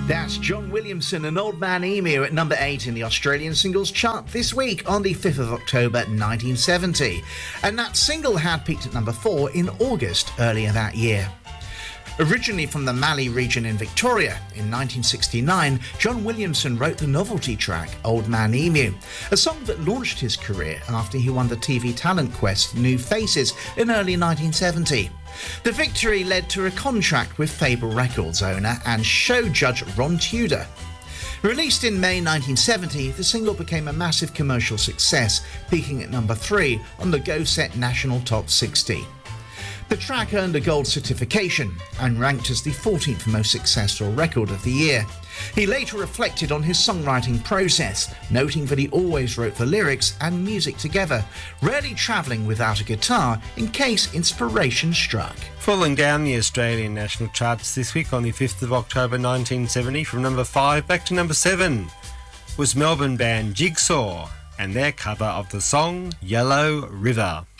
That's John Williamson and Old Man Emu at number 8 in the Australian singles chart this week on the 5th of October 1970. And that single had peaked at number 4 in August earlier that year. Originally from the Mallee region in Victoria, in 1969, John Williamson wrote the novelty track Old Man Emu, a song that launched his career after he won the TV talent quest New Faces in early 1970. The victory led to a contract with Fable Records owner and show judge Ron Tudor. Released in May 1970, the single became a massive commercial success, peaking at number 3 on the Go Set National Top 60. The track earned a gold certification and ranked as the 14th most successful record of the year. He later reflected on his songwriting process, noting that he always wrote the lyrics and music together, rarely travelling without a guitar in case inspiration struck. Falling down the Australian national charts this week on the 5th of October 1970 from number 5 back to number 7 was Melbourne band Jigsaw and their cover of the song Yellow River.